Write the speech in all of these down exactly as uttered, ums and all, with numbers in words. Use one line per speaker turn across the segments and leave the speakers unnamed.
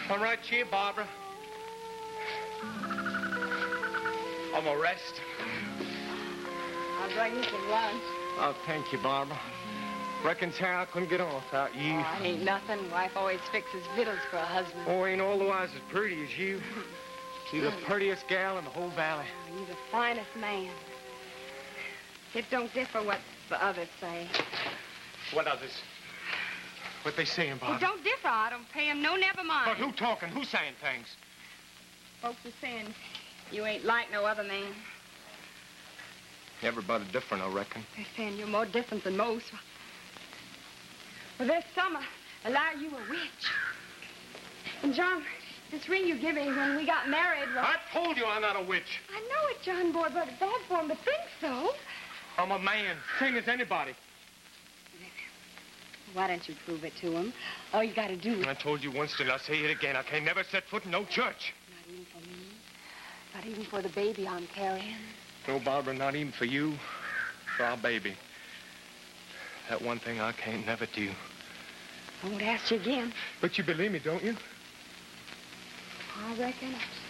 I'm right here, Barbara. I'm gonna rest.
I'll bring you some lunch.
Oh, thank you, Barbara. Reckon Sarah I couldn't get on without you.
Oh, ain't nothing. Wife always fixes victuals for a husband.
Oh, ain't all the wise as pretty as you. You're the prettiest gal in the whole valley.
Oh, you're the finest man. It don't differ what the others say.
What others? What they saying, Barbara?
It don't differ. I don't pay him no never mind.
But who talking? Who saying things?
Folks are saying you ain't like no other man.
Everybody different, I reckon.
They're saying you're more different than most. Well, this summer, I lied you a witch. And, John, this ring you gave me when we got married was...
I told you I'm not a witch.
I know it, John boy, but it's bad for him to think so.
I'm a man, same as anybody.
Why don't you prove it to him? All you got to do...
I told you once, and I'll say it again. I can never set foot in no church.
Not even for me. Not even for the baby I'm carrying.
No, Barbara, not even for you, for our baby. That one thing I can't never do.
I won't ask you again.
But you believe me, don't you?
I reckon.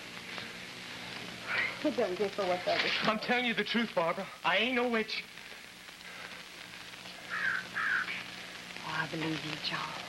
It don't differ what the others say.
I'm telling you the truth, Barbara. I ain't no witch.
Oh, I believe you, John.